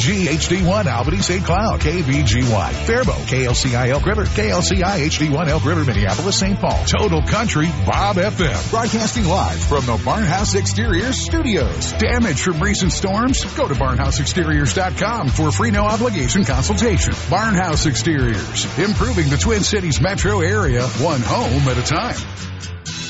KBG HD1 Albany St. Cloud, KBGY Faribault, KLCI Elk River, KLCI HD1 Elk River, Minneapolis, St. Paul. Total Country Bob FM. Broadcasting live from the Barnhouse Exteriors studios. Damage from recent storms? Go to barnhouseexteriors.com for a free no obligation consultation. Barnhouse Exteriors, improving the Twin Cities metro area, one home at a time.